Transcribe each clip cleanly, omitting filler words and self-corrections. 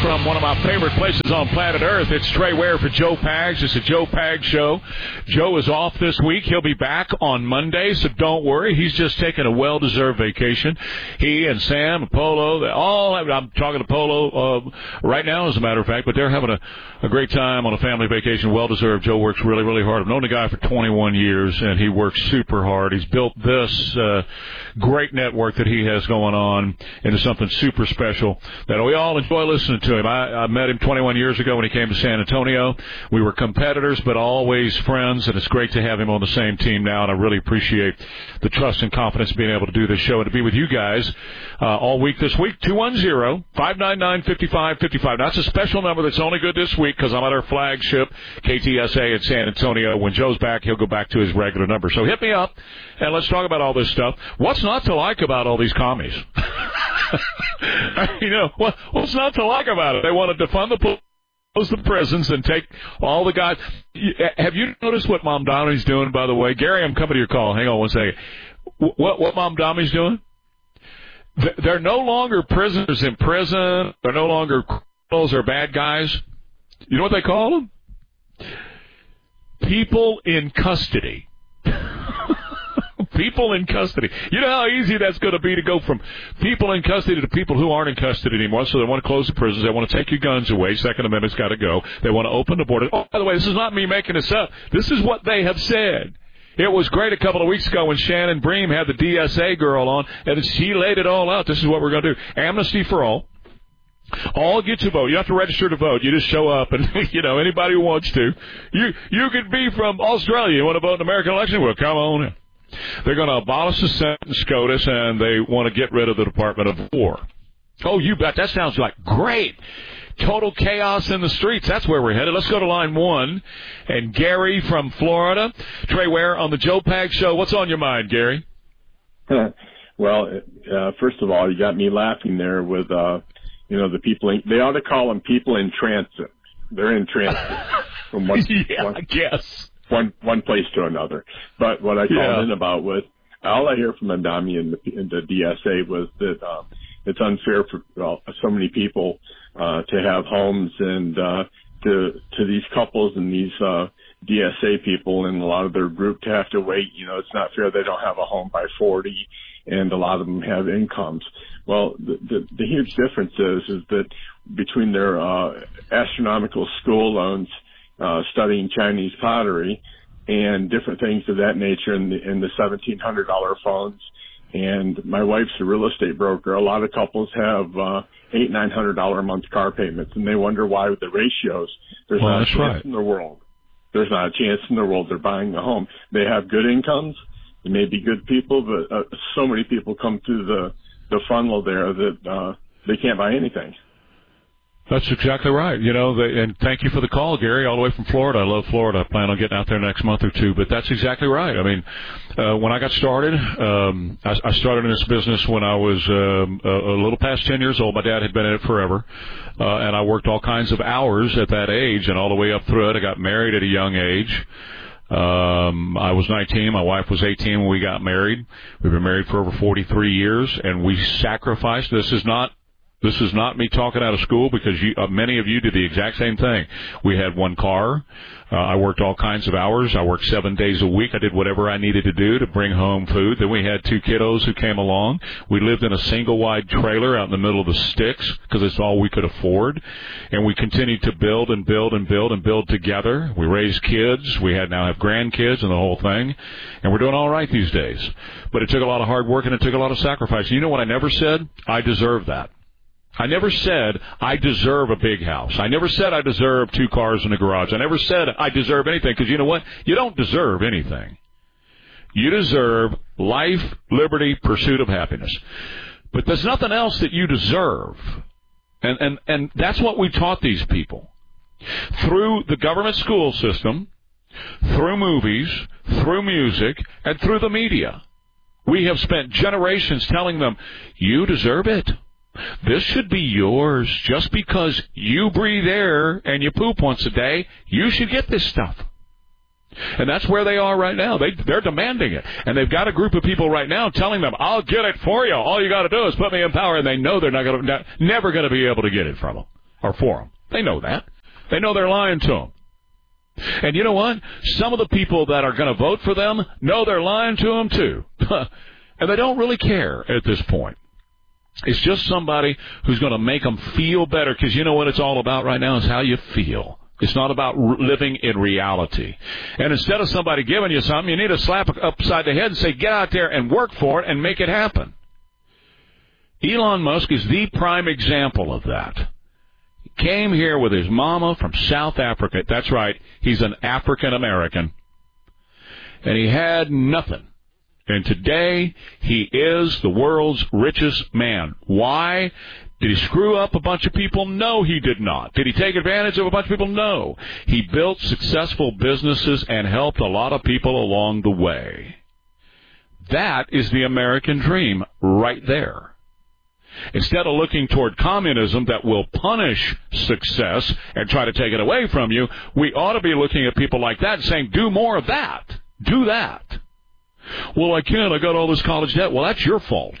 from one of my favorite places on planet Earth. It's Trey Ware for Joe Pags. It's a Joe Pags show. Joe is off this week. He'll be back on Monday, so don't worry. He's just taking a well-deserved vacation. He and Sam and Polo, I'm talking to Polo right now, as a matter of fact, but they're having a great time on a family vacation. Well-deserved. Joe works really, really hard. I've known the guy for 21 years, and he works super hard. He's built this great network that he has going on into something super special that we all enjoy listening to him. I met him 21 years ago when he came to San Antonio. We were competitors, but always friends, and it's great to have him on the same team now, and I really appreciate the trust and confidence of being able to do this show and to be with you guys all week this week. 210-599-5555. That's a special number that's only good this week because I'm at our flagship, KTSA in San Antonio. When Joe's back, he'll go back to his regular number. So hit me up, and let's talk about all this stuff. What's not to like about all these commies? You know, what's not to like about it? They want to defund the prisons and take all the guys. Have you noticed what Mamdani's doing, by the way? Gary, I'm coming to your call. Hang on one second. What Mamdani's doing? They're no longer prisoners in prison. They're no longer criminals or bad guys. You know what they call them? People in custody. People in custody. You know how easy that's going to be to go from people in custody to people who aren't in custody anymore. So they want to close the prisons. They want to take your guns away. Second Amendment's got to go. They want to open the border. Oh, by the way, this is not me making this up. This is what they have said. It was great a couple of weeks ago when Shannon Bream had the DSA girl on, and she laid it all out. This is what we're going to do. Amnesty for all. All get to vote. You have to register to vote. You just show up, and you know anybody who wants to. You could be from Australia. You want to vote in an American election? Well, come on in. They're going to abolish the Senate and SCOTUS, and they want to get rid of the Department of War. Oh, you bet. That sounds like great. Total chaos in the streets. That's where we're headed. Let's go to line one. And Gary from Florida. Trey Ware on the Joe Pags Show. What's on your mind, Gary? Well, first of all, you got me laughing there with, the people. They ought to call them people in transit. They're in transit. From one, I guess. One place to another. But what I called in about was, all I hear from Adami and the DSA was that it's unfair for so many people to have homes, and to these couples and these DSA people and a lot of their group to have to wait. You know, it's not fair they don't have a home by 40, and a lot of them have incomes. Well, the huge difference is that between their astronomical school loans, studying Chinese pottery and different things of that nature, in the $1,700 phones. And my wife's a real estate broker. A lot of couples have $800-900 a month car payments, and they wonder why with the ratios. There's not a chance in the world. There's not a chance in the world they're buying a home. They have good incomes. They may be good people, but so many people come through the funnel there that they can't buy anything. That's exactly right. You know, and thank you for the call, Gary, all the way from Florida. I love Florida. I plan on getting out there next month or two, but that's exactly right. I mean, when I got started, I started in this business when I was a little past 10 years old. My dad had been in it forever, and I worked all kinds of hours at that age and all the way up through it. I got married at a young age. I was 19. My wife was 18 when we got married. We've been married for over 43 years, and we sacrificed. This is not me talking out of school, because many of you did the exact same thing. We had one car. I worked all kinds of hours. I worked 7 days a week. I did whatever I needed to do to bring home food. Then we had 2 kiddos who came along. We lived in a single-wide trailer out in the middle of the sticks because it's all we could afford. And we continued to build and build and build and build together. We raised kids. We now have grandkids and the whole thing. And we're doing all right these days. But it took a lot of hard work and it took a lot of sacrifice. You know what I never said? I deserve that. I never said I deserve a big house. I never said I deserve 2 cars in a garage. I never said I deserve anything, because you know what? You don't deserve anything. You deserve life, liberty, pursuit of happiness. But there's nothing else that you deserve. And that's what we taught these people. Through the government school system, through movies, through music, and through the media. We have spent generations telling them, you deserve it. This should be yours. Just because you breathe air and you poop once a day, you should get this stuff. And that's where they are right now. They're demanding it. And they've got a group of people right now telling them, I'll get it for you. All you got to do is put me in power. And they know they're never going to be able to get it from them. are for them. They know that. They know they're lying to them. And you know what? Some of the people that are going to vote for them know they're lying to them, too. And they don't really care at this point. It's just somebody who's going to make them feel better, because you know what it's all about right now is how you feel. It's not about living in reality. And instead of somebody giving you something, you need to slap it upside the head and say, get out there and work for it and make it happen. Elon Musk is the prime example of that. He came here with his mama from South Africa. That's right, he's an African American. And he had nothing. And today, he is the world's richest man. Why? Did he screw up a bunch of people? No, he did not. Did he take advantage of a bunch of people? No. He built successful businesses and helped a lot of people along the way. That is the American dream right there. Instead of looking toward communism that will punish success and try to take it away from you, we ought to be looking at people like that and saying, do more of that. Do that. Well, I can't. I got all this college debt. Well, that's your fault.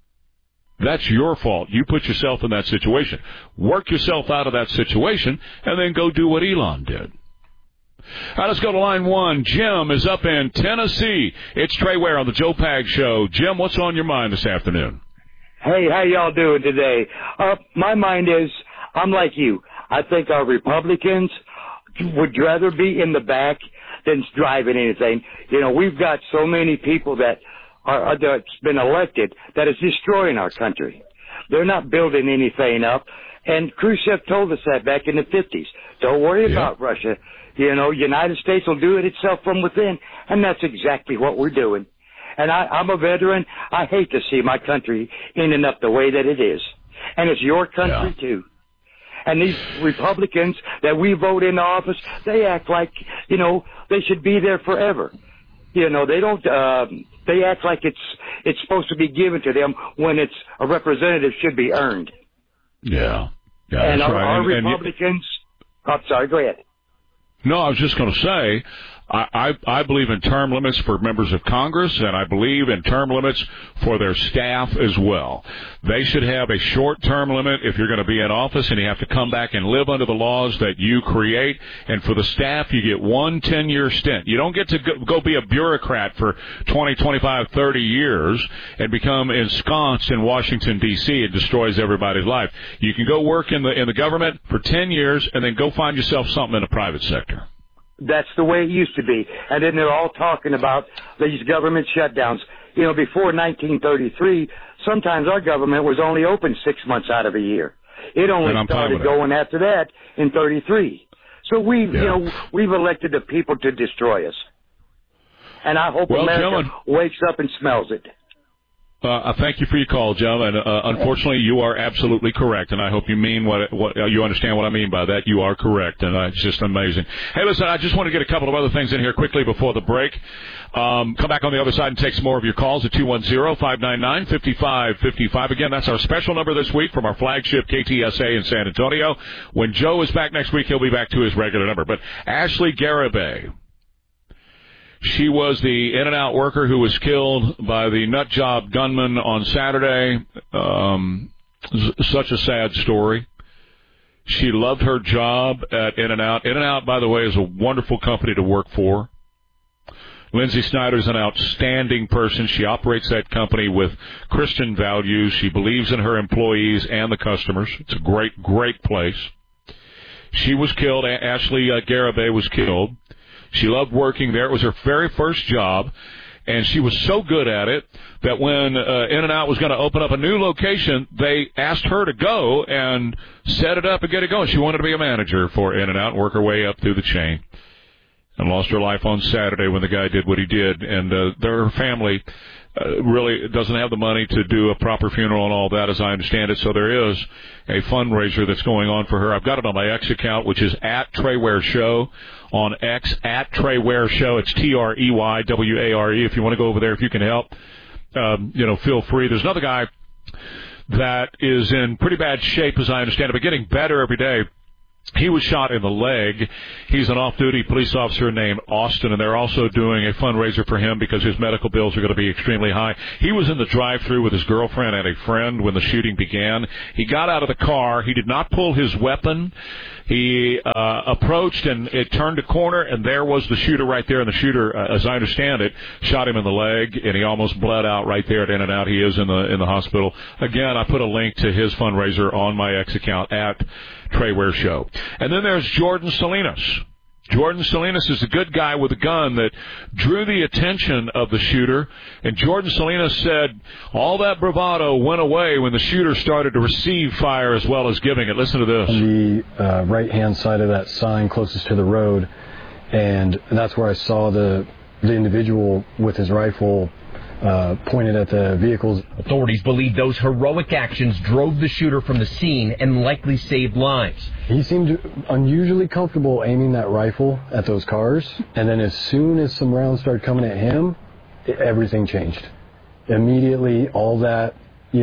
That's your fault. You put yourself in that situation. Work yourself out of that situation, and then go do what Elon did. All right, let's go to line one. Jim is up in Tennessee. It's Trey Ware on the Joe Pags Show. Jim, what's on your mind this afternoon? Hey, how y'all doing today? My mind is, I'm like you. I think our Republicans would rather be in the back than driving anything. You know, we've got so many people that's been elected that is destroying our country. They're not building anything up. And Khrushchev told us that back in the 50s. Don't worry about Russia. You know, United States will do it itself from within. And that's exactly what we're doing. And I'm a veteran. I hate to see my country ending up the way that it is. And it's your country, too. And these Republicans that we vote into office, they act like, you know, they should be there forever. You know, they don't, they act like it's supposed to be given to them when it's a representative should be earned. Yeah. Yeah. And that's our Republicans, I'm sorry, go ahead. No, I was just going to say, I believe in term limits for members of Congress, and I believe in term limits for their staff as well. They should have a short-term limit if you're going to be in office, and you have to come back and live under the laws that you create. And for the staff, you get 1 10-year stint. You don't get to go be a bureaucrat for 20, 25, 30 years and become ensconced in Washington, D.C. It destroys everybody's life. You can go work in the government for 10 years and then go find yourself something in the private sector. That's the way it used to be. And then they're all talking about these government shutdowns. You know, before 1933, sometimes our government was only open 6 months out of a year. It only started going after that in 33. So you know, we've elected the people to destroy us. And I hope America wakes up and smells it. I thank you for your call, Joe, and unfortunately, you are absolutely correct, and I hope you mean what you understand what I mean by that. You are correct, and it's just amazing. Hey, listen, I just want to get a couple of other things in here quickly before the break. Come back on the other side and take some more of your calls at 210-599-5555. Again, that's our special number this week from our flagship KTSA in San Antonio. When Joe is back next week, he'll be back to his regular number. But Ashley Garibay, she was the In-N-Out worker who was killed by the nut job gunman on Saturday. Such a sad story. She loved her job at In-N-Out. In-N-Out, by the way, is a wonderful company to work for. Lindsay Snyder is an outstanding person. She operates that company with Christian values. She believes in her employees and the customers. It's a great, great place. She was killed. Ashley Garibay was killed. She loved working there. It was her very first job, and she was so good at it that when In-N-Out was going to open up a new location, they asked her to go and set it up and get it going. She wanted to be a manager for In-N-Out and work her way up through the chain, and lost her life on Saturday when the guy did what he did. And their family really doesn't have the money to do a proper funeral and all that, as I understand it. So there is a fundraiser that's going on for her. I've got it on my X account, which is at Trey Ware Show on X, at Trey Ware Show. It's TREYWARE. If you want to go over there, if you can help, feel free. There's another guy that is in pretty bad shape, as I understand it, but getting better every day. He was shot in the leg. He's an off-duty police officer named Austin, and they're also doing a fundraiser for him because his medical bills are going to be extremely high. He was in the drive-thru with his girlfriend and a friend when the shooting began. He got out of the car. He did not pull his weapon. He approached, and it turned a corner, and there was the shooter right there. And the shooter, as I understand it, shot him in the leg, and he almost bled out right there at In-N-Out. He is in the hospital. Again, I put a link to his fundraiser on my X account at Trey Ware Show. And then there's Jordan Salinas. Jordan Salinas is a good guy with a gun that drew the attention of the shooter. And Jordan Salinas said all that bravado went away when the shooter started to receive fire as well as giving it. Listen to this. On the right-hand side of that sign closest to the road, and that's where I saw the individual with his rifle pointed at the vehicles. Authorities believe those heroic actions drove the shooter from the scene and likely saved lives. He seemed unusually comfortable aiming that rifle at those cars, and then as soon as some rounds started coming at him, everything changed. Immediately, all that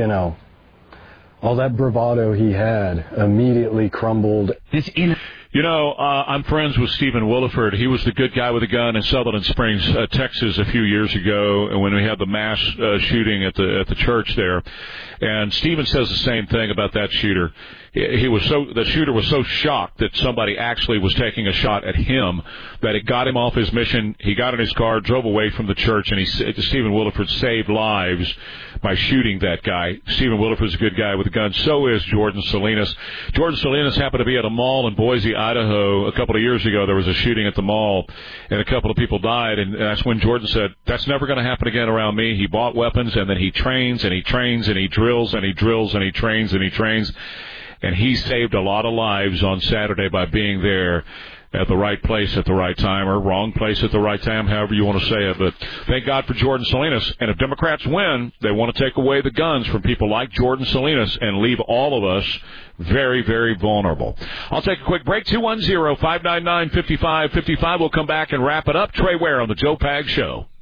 bravado he had immediately crumbled. I'm friends with Stephen Williford. He was the good guy with a gun in Sutherland Springs, Texas, a few years ago, and when we had the mass shooting at the church there. And Stephen says the same thing about that shooter. The shooter was so shocked that somebody actually was taking a shot at him that it got him off his mission. He got in his car, drove away from the church, and Stephen Williford saved lives by shooting that guy. Stephen Williford's a good guy with a gun. So is Jordan Salinas. Jordan Salinas happened to be at a mall in Boise, Idaho, a couple of years ago. There was a shooting at the mall, and a couple of people died, and that's when Jordan said, that's never going to happen again around me. He bought weapons, and then he trains, and he trains, and he drills, and he drills, and he trains, and he trains. And he saved a lot of lives on Saturday by being there at the right place at the right time, or wrong place at the right time, however you want to say it. But thank God for Jordan Salinas. And if Democrats win, they want to take away the guns from people like Jordan Salinas and leave all of us very, very vulnerable. I'll take a quick break. 210-599-5555. We'll come back and wrap it up. Trey Ware on the Joe Pags Show.